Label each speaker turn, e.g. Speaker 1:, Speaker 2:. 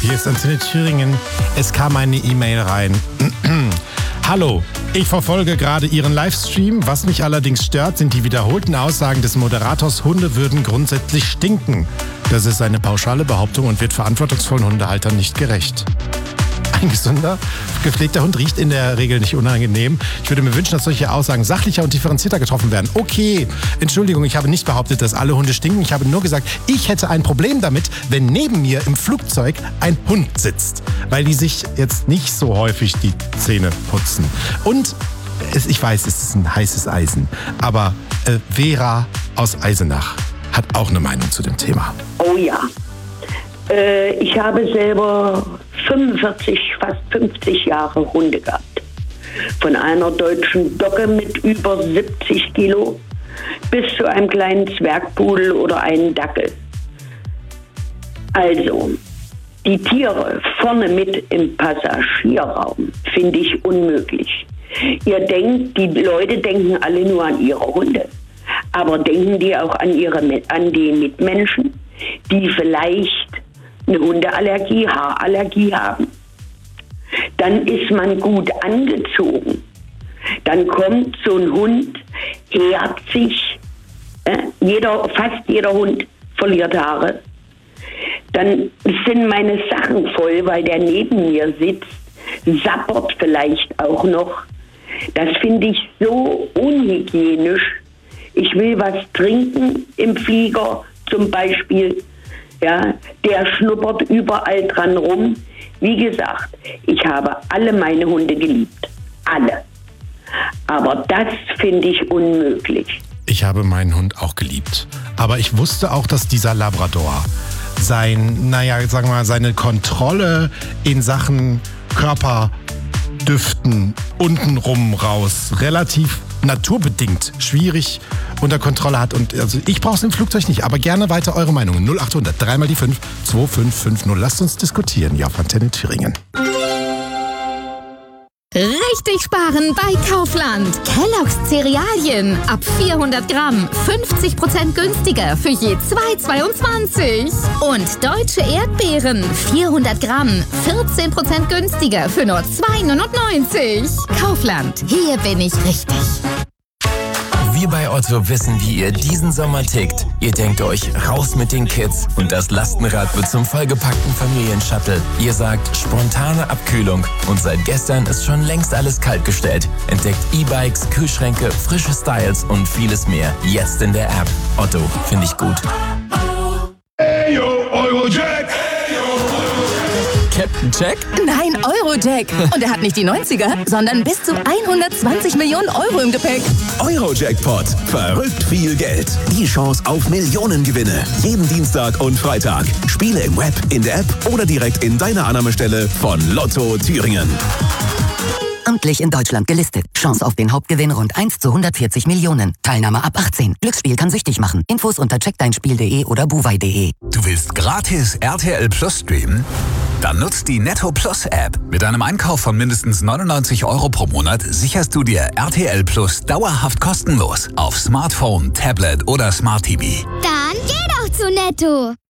Speaker 1: Hier ist Antenne Thüringen. Es kam eine E-Mail rein. Hallo, ich verfolge gerade Ihren Livestream. Was mich allerdings stört, sind die wiederholten Aussagen des Moderators, Hunde würden grundsätzlich stinken. Das ist eine pauschale Behauptung und wird verantwortungsvollen Hundehaltern nicht gerecht. Ein gesunder, gepflegter Hund riecht in der Regel nicht unangenehm. Ich würde mir wünschen, dass solche Aussagen sachlicher und differenzierter getroffen werden. Okay, Entschuldigung, ich habe nicht behauptet, dass alle Hunde stinken. Ich habe nur gesagt, ich hätte ein Problem damit, wenn neben mir im Flugzeug ein Hund sitzt. Weil die sich jetzt nicht so häufig die Zähne putzen. Und ich weiß, es ist ein heißes Eisen, aber Vera aus Eisenach hat auch eine Meinung zu dem Thema.
Speaker 2: Oh ja. Ich habe selber 45, fast 50 Jahre Hunde gehabt. Von einer deutschen Dogge mit über 70 Kilo bis zu einem kleinen Zwergpudel oder einem Dackel. Also, die Tiere vorne mit im Passagierraum finde ich unmöglich. Die Leute denken alle nur an ihre Hunde. Aber denken die auch an die Mitmenschen, die vielleicht eine Hundeallergie, Haarallergie haben? Dann ist man gut angezogen. Dann kommt so ein Hund, hört sich, fast jeder Hund verliert Haare. Dann sind meine Sachen voll, weil der neben mir sitzt, sappert vielleicht auch noch. Das finde ich so unhygienisch. Ich will was trinken im Flieger zum Beispiel. Ja, der schnuppert überall dran rum. Wie gesagt, ich habe alle meine Hunde geliebt. Alle. Aber das finde ich unmöglich.
Speaker 1: Ich habe meinen Hund auch geliebt. Aber ich wusste auch, dass dieser Labrador seine Kontrolle in Sachen Körperdüften untenrum raus relativ naturbedingt schwierig unter Kontrolle hat. Und also ich brauche es im Flugzeug nicht, aber gerne weiter eure Meinungen. 0800 3 mal die 5 2550. Lasst uns diskutieren hier auf Antenne Thüringen.
Speaker 3: Richtig sparen bei Kaufland. Kellogg's Cerealien ab 400 Gramm 50% günstiger für je 2,22. Und deutsche Erdbeeren 400 Gramm 14% günstiger für nur 2,99. Kaufland, hier bin ich richtig.
Speaker 4: Wir bei Otto wissen, wie ihr diesen Sommer tickt. Ihr denkt euch, raus mit den Kids und das Lastenrad wird zum vollgepackten Familienshuttle. Ihr sagt, spontane Abkühlung und seit gestern ist schon längst alles kaltgestellt. Entdeckt E-Bikes, Kühlschränke, frische Styles und vieles mehr. Jetzt in der App. Otto, finde ich gut.
Speaker 5: Hey yo, Eurojack!
Speaker 4: Captain Jack?
Speaker 6: Nein, Eurojack. Und er hat nicht die 90er, sondern bis zu 120 Millionen Euro im Gepäck.
Speaker 5: Eurojackpot. Verrückt viel Geld. Die Chance auf Millionengewinne. Jeden Dienstag und Freitag. Spiele im Web, in der App oder direkt in deiner Annahmestelle von Lotto Thüringen.
Speaker 7: Amtlich in Deutschland gelistet. Chance auf den Hauptgewinn rund 1 zu 140 Millionen. Teilnahme ab 18. Glücksspiel kann süchtig machen. Infos unter checkdeinspiel.de oder buwei.de.
Speaker 8: Du willst gratis RTL Plus streamen? Dann nutzt die Netto Plus App. Mit einem Einkauf von mindestens 99 € pro Monat sicherst du dir RTL Plus dauerhaft kostenlos auf Smartphone, Tablet oder Smart TV.
Speaker 9: Dann geh doch zu Netto.